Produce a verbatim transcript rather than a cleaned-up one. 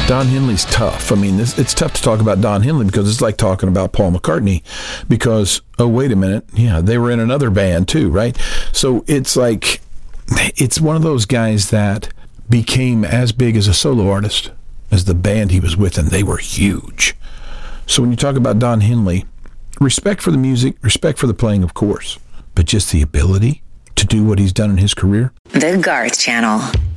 Don Henley's tough. I mean, this, it's tough to talk about Don Henley because it's like talking about Paul McCartney because, oh, wait a minute. Yeah, they were in another band too, right? So it's like, it's one of those guys that became as big as a solo artist as the band he was with, and they were huge. So when you talk about Don Henley, respect for the music, respect for the playing, of course, but just the ability to do what he's done in his career. The Garth Channel.